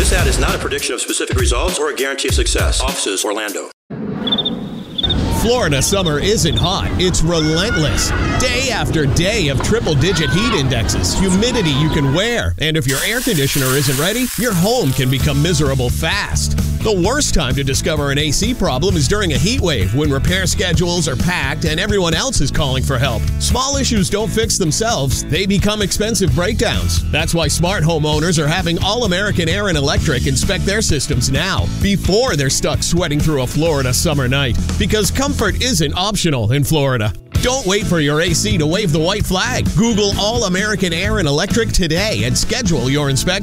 CSAT is not a prediction of specific results or a guarantee of success. Offices, Orlando. Florida summer isn't hot, it's relentless. Day after day of triple-digit heat indexes, humidity you can wear, and if your air conditioner isn't ready, your home can become miserable fast. The worst time to discover an AC problem is during a heat wave when repair schedules are packed and everyone else is calling for help. Small issues don't fix themselves, they become expensive breakdowns. That's why smart homeowners are having All-American Air and Electric inspect their systems now, before they're stuck sweating through a Florida summer night. Because comfort isn't optional in Florida. Don't wait for your AC to wave the white flag. Google All-American Air and Electric today and schedule your inspection.